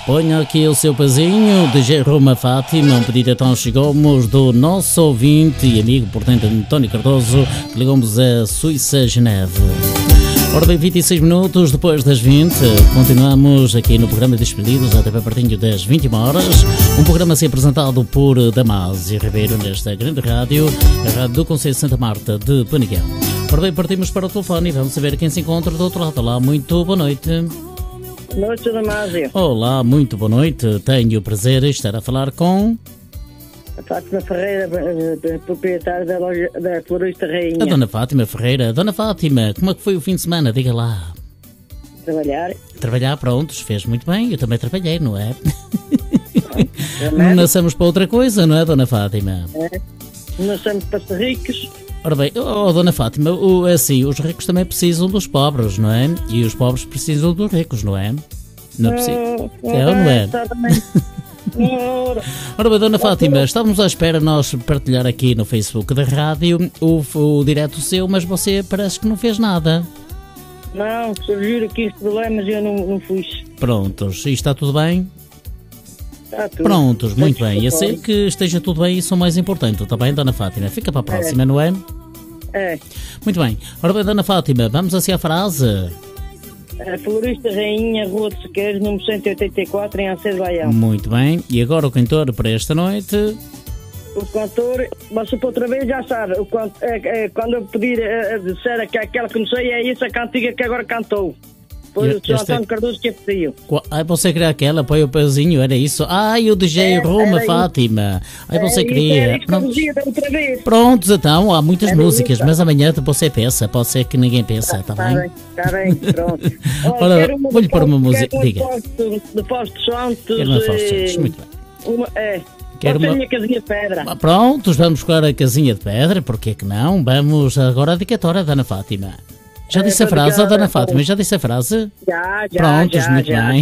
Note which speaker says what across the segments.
Speaker 1: Ponha aqui o seu pezinho de Jeroma Fátima, um pedido então chegamos do nosso ouvinte e amigo, portanto, António Cardoso, que ligamos a Suíça, Geneve. Ora bem, 26 minutos depois das 20, continuamos aqui no programa Despedidos, até bem pertinho das 21 horas. Um programa assim apresentado por Damásio Ribeiro nesta grande rádio, a rádio do Conselho de Santa Marta de Panigão. Ora bem, partimos para o telefone e vamos saber quem se encontra do outro lado. Olá, muito boa noite.
Speaker 2: Boa noite, Damásio.
Speaker 1: Olá, muito boa noite. Tenho o prazer de estar a falar com...
Speaker 2: A Fátima Ferreira, proprietária da loja da Florista Rainha.
Speaker 1: A Dona Fátima Ferreira. Dona Fátima, como é que foi o fim de semana? Diga lá.
Speaker 2: Trabalhar.
Speaker 1: Trabalhar, prontos, fez muito bem. Eu também trabalhei, não é? Não nascemos para outra coisa, não é, Dona Fátima?
Speaker 2: É. Não nascemos para ser ricos.
Speaker 1: Ora bem, Dona Fátima, assim, os ricos também precisam dos pobres, não é? E os pobres precisam dos ricos, não é? Não precisa. É ou não é? Ora bem, Dona Fátima, estávamos à espera nós partilhar aqui no Facebook da rádio o direto seu, mas você parece que não fez nada.
Speaker 2: Não, surgiram aqui os problemas e eu não fui.
Speaker 1: Prontos, e está tudo bem?
Speaker 2: Está tudo.
Speaker 1: Prontos, muito bem. Eu sei que esteja tudo bem, isso é o mais importante, está bem, Dona Fátima? Fica para a próxima, não é?
Speaker 2: É.
Speaker 1: Muito bem. Ora bem, Dona Fátima, vamos assim à frase.
Speaker 2: A Florista Rainha, Rua de Sequeiros, número 184, em Alcedo Baião.
Speaker 1: Muito bem. E agora o cantor para esta noite?
Speaker 2: O cantor, você por outra vez já sabe, quando eu pedir disser que aquela que não sei, é isso a cantiga que agora cantou. Foi o Sr. António Cardoso que pediu.
Speaker 1: Você queria aquela, põe o pezinho, era isso? O DJ Roma Fátima. Você queria. Prontos, então, há muitas músicas, mas amanhã você pensa, pode ser que ninguém pensa, está bem?
Speaker 2: Está bem, pronto.
Speaker 1: Ora, vou-lhe pôr uma música, diga.
Speaker 2: De Fausto Santos.
Speaker 1: Quero uma Fausto Santos, muito bem.
Speaker 2: Quero a minha casinha de pedra.
Speaker 1: Prontos, vamos buscar a casinha de pedra, porque é que não? Vamos agora à dedicatória, Dona Fátima. Já disse a frase, Dona Fátima? Já disse a frase?
Speaker 2: Já.
Speaker 1: Prontos, muito bem.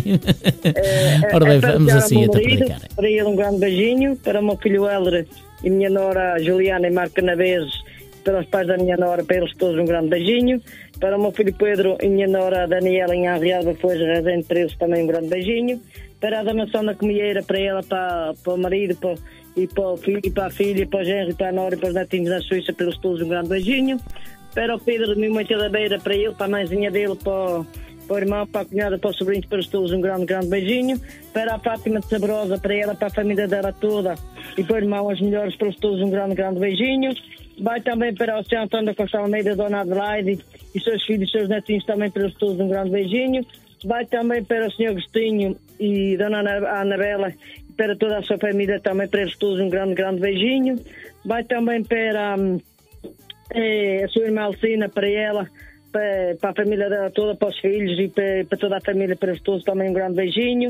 Speaker 1: Ora bem, vamos assim a dedicar.
Speaker 2: Para ele um grande beijinho, para o meu filho Helder e minha nora Juliana e Marco Canaveses, para os pais da minha nora, para eles todos um grande beijinho. Para o meu filho Pedro e minha nora Daniela em Arriada Foz Resende, para eles também um grande beijinho. Para a Dama Sônia Comieira, para ela, para o marido, para o filho, para a filha, para o genro, para a nora e para os netinhos da Suíça, para eles todos um grande beijinho. Para o Pedro de Mimoita da Beira, para ele, para a mãezinha dele, para o irmão, para a cunhada, para os sobrinhos, para os todos um grande beijinho. Para a Fátima de Sabrosa, para ela, para a família dela toda e para o irmão, as melhores, para os todos um grande beijinho. Vai também para o Sr. António da Costa Almeida, Dona Adelaide e seus filhos e seus netinhos também, para os todos um grande beijinho. Vai também para o Sr. Agostinho e Dona Anabela e para toda a sua família também, para eles todos um grande beijinho. Vai também para a sua irmã Alcina, para ela, para a família dela toda, para os filhos e para toda a família, para eles todos também um grande beijinho.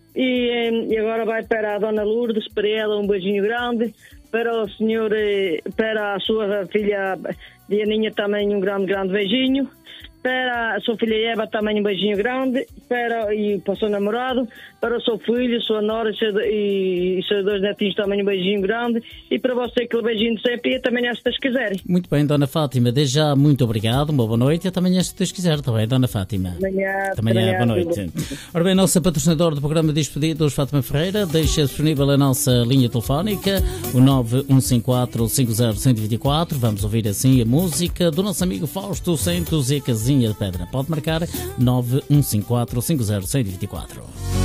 Speaker 2: E agora vai para a Dona Lourdes, para ela um beijinho grande. Para o senhor, para a sua filha Dianinha também um grande beijinho. Para a sua filha Eva também um beijinho grande. E para o seu namorado. Para o seu filho, sua nora e seus dois netinhos também um beijinho grande. E para você aquele beijinho de sempre e também se Deus quiserem.
Speaker 1: Muito bem, Dona Fátima, desde já muito obrigado, uma boa noite e também se Deus quiser, está bem, Dona Fátima? Também boa noite. Ora bem, nossa patrocinadora do programa Despedidos, Fátima Ferreira, deixa disponível a nossa linha telefónica, o 915050124. Vamos ouvir assim a música do nosso amigo Fausto Santos e a Casinha de Pedra. Pode marcar 915450124.